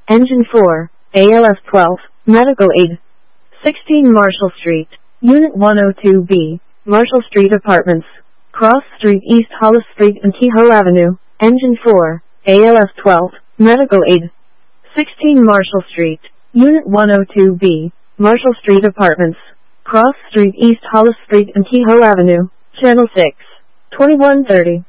Engine 4, ALS 12, Medical Aid. 16 Marshall Street, Unit 102B, Marshall Street Apartments, Cross Street, East Hollis Street and Kehoe Avenue. Engine 4, ALS 12, Medical Aid. 16 Marshall Street, Unit 102B, Marshall Street Apartments, Cross Street, East Hollis Street and Kehoe Avenue. Channel 6, 2130.